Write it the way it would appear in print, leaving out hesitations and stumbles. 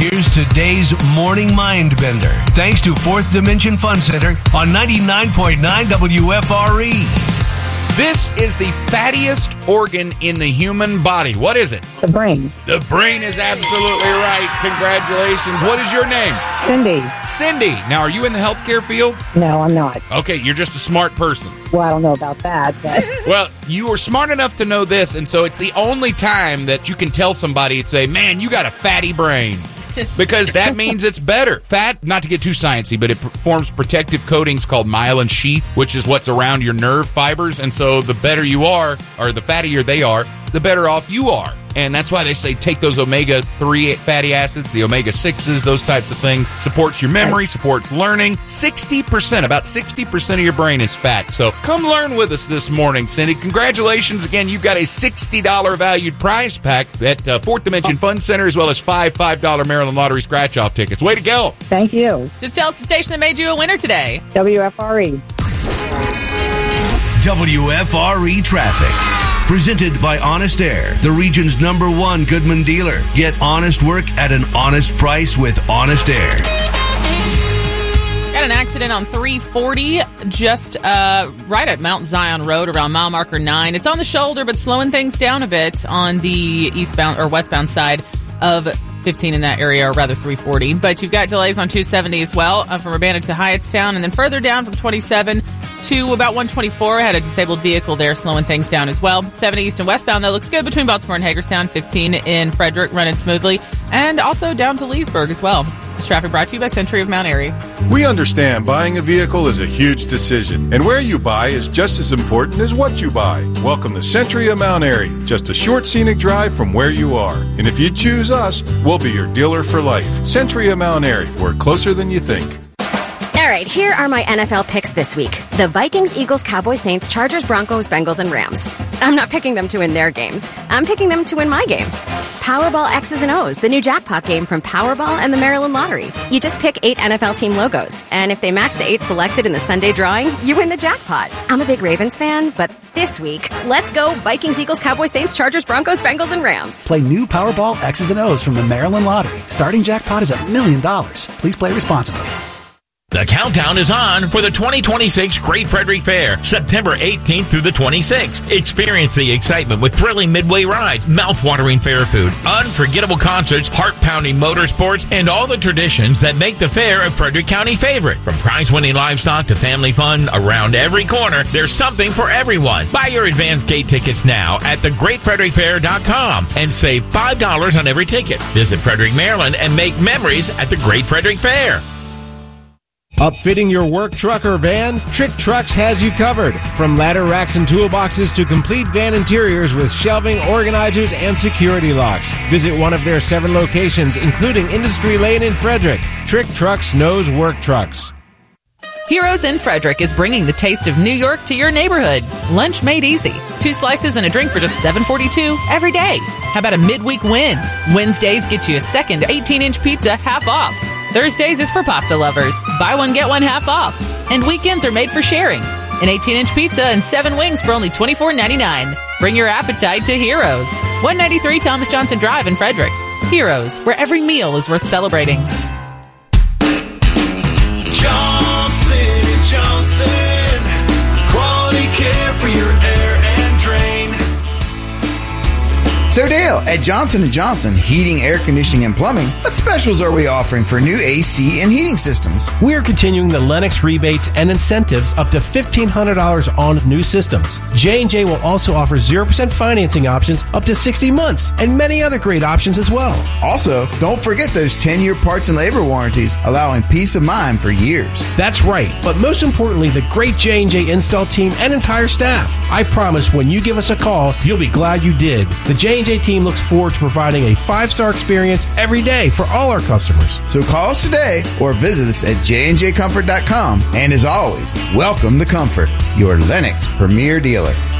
Here's today's Morning Mind Bender. Thanks to Fourth Dimension Fun Center on 99.9 WFRE. This is the fattiest organ in the human body. What is it? The brain. The brain is absolutely right. Congratulations. What is your name? Cindy. Cindy. Now, are you in the healthcare field? No, I'm not. Okay, you're just a smart person. Well, I don't know about that, but... Well, you were smart enough to know this, and so it's the only time that you can tell somebody and say, man, you got a fatty brain. Because that means it's better. Fat, not to get too sciencey, but it forms protective coatings called myelin sheath, which is what's around your nerve fibers. And so the better you are, or the fattier they are, the better off you are. And that's why they say take those omega-3 fatty acids, the omega-6s, those types of things. Supports your memory, supports learning. 60%, about 60% of your brain is fat. So come learn with us this morning, Cindy. Congratulations. Again, you've got a $60 valued prize pack at Fourth Dimension Fun Center, as well as $5 Maryland Lottery scratch-off tickets. Way to go. Thank you. Just tell us the station that made you a winner today. WFRE. WFRE Traffic. Presented by Honest Air, the region's #1 Goodman dealer. Get honest work at an honest price with Honest Air. Got an accident on 340, just right at Mount Zion Road around mile marker 9. It's on the shoulder, but slowing things down a bit on the eastbound or westbound side of 15 in that area, or rather 340. But you've got delays on 270 as well, from Urbana to Hyattstown, and then further down from 27 to about 124. Had a disabled vehicle there slowing things down as well. 70 east and westbound, that looks good between Baltimore and Hagerstown. 15 in Frederick, running smoothly. And also down to Leesburg as well. This traffic brought to you by Century of Mount Airy. We understand buying a vehicle is a huge decision, and where you buy is just as important as what you buy. Welcome to Century of Mount Airy, just a short scenic drive from where you are. And if you choose us, we'll be your dealer for life. Century of Mount Airy, we're closer than you think. All right, here are my NFL picks this week. The Vikings, Eagles, Cowboys, Saints, Chargers, Broncos, Bengals, and Rams. I'm not picking them to win their games. I'm picking them to win my game. Powerball X's and O's, the new jackpot game from Powerball and the Maryland Lottery. You just pick 8 NFL team logos, and if they match the 8 selected in the Sunday drawing, you win the jackpot. I'm a big Ravens fan, but this week, let's go Vikings, Eagles, Cowboys, Saints, Chargers, Broncos, Bengals, and Rams. Play new Powerball X's and O's from the Maryland Lottery. Starting jackpot is $1 million. Please play responsibly. The countdown is on for the 2026 Great Frederick Fair, September 18th through the 26th. Experience the excitement with thrilling midway rides, mouth-watering fair food, unforgettable concerts, heart-pounding motorsports, and all the traditions that make the fair a Frederick County favorite. From prize-winning livestock to family fun, around every corner, there's something for everyone. Buy your advanced gate tickets now at thegreatfrederickfair.com and save $5 on every ticket. Visit Frederick, Maryland, and make memories at the Great Frederick Fair. Upfitting your work truck or van? Trick Trucks has you covered. From ladder racks and toolboxes to complete van interiors with shelving, organizers, and security locks. Visit one of their 7 locations, including Industry Lane in Frederick. Trick Trucks knows work trucks. Heroes in Frederick is bringing the taste of New York to your neighborhood. Lunch made easy. 2 slices and a drink for just $7.42 every day. How about a midweek win? Wednesdays get you a second 18-inch pizza half off. Thursdays is for pasta lovers. Buy one, get one half off. And weekends are made for sharing. An 18-inch pizza and 7 wings for only $24.99. Bring your appetite to Heroes. 193 Thomas Johnson Drive in Frederick. Heroes, where every meal is worth celebrating. Johnson & Johnson. Quality care for your air and drain. So Dale, at Johnson & Johnson Heating, Air Conditioning, and Plumbing, what specials are we offering for new AC and heating systems? We are continuing the Lennox rebates and incentives up to $1,500 on new systems. J&J will also offer 0% financing options up to 60 months and many other great options as well. Also, don't forget those 10-year parts and labor warranties, allowing peace of mind for years. That's right, but most importantly, the great J&J install team and entire staff. I promise when you give us a call, you'll be glad you did. The J&J team looks forward to providing a 5-star experience every day for all our customers. So call us today or visit us at jnjcomfort.com. And as always, welcome to Comfort, your Lennox premier dealer.